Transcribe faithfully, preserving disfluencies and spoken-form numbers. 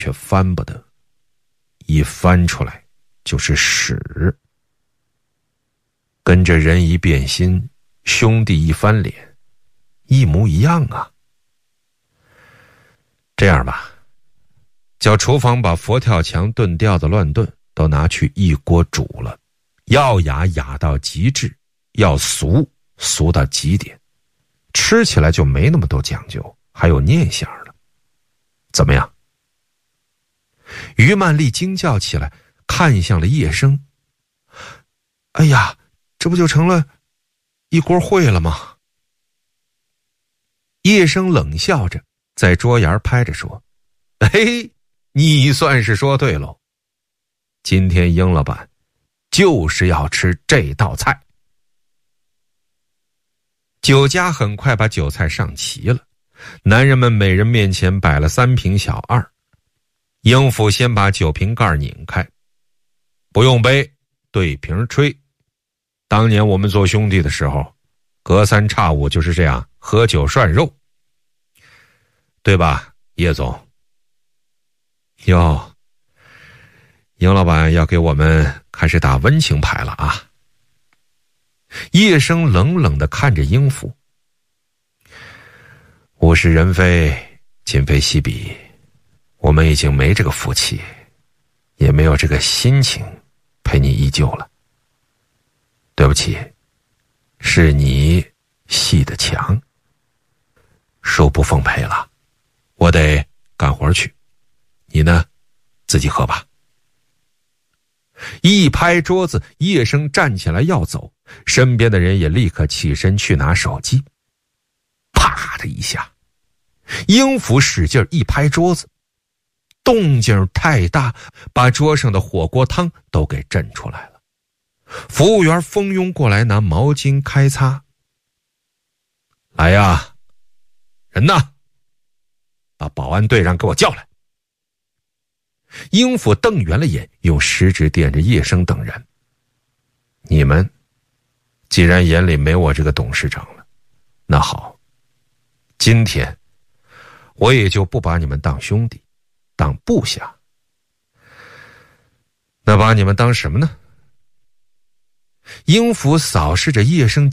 却翻不得，一翻出来就是屎。跟着人一变心，兄弟一翻脸，一模一样啊。这样吧，叫厨房把佛跳墙、炖吊子、乱炖都拿去一锅煮了，要雅雅到极致，要俗俗到极点，吃起来就没那么多讲究，还有念想了。怎么样？于曼丽惊叫起来，看向了叶生。哎呀，这不就成了一锅烩了吗？叶生冷笑着在桌沿拍着说：嘿，你算是说对喽，今天英老板就是要吃这道菜。酒家很快把酒菜上齐了，男人们每人面前摆了三瓶小二。英府先把酒瓶盖拧开，不用杯，对瓶吹。当年我们做兄弟的时候，隔三差五就是这样喝酒涮肉，对吧，叶总？哟，英老板要给我们开始打温情牌了啊！叶生冷冷地看着英府。物是人非，今非昔比，我们已经没这个福气，也没有这个心情陪你依旧了。对不起，是你戏的强，恕不奉陪了，我得干活去，你呢，自己喝吧。一拍桌子，叶生站起来要走，身边的人也立刻起身去拿手机。啪的一下，英府使劲一拍桌子，动静太大，把桌上的火锅汤都给震出来了。服务员蜂拥过来拿毛巾开擦。来呀，人呢？把保安队长给我叫来。英府瞪圆了眼，用食指点着叶生等人。你们既然眼里没我这个董事长了，那好，今天我也就不把你们当兄弟，当部下。那把你们当什么呢？英府扫视着叶生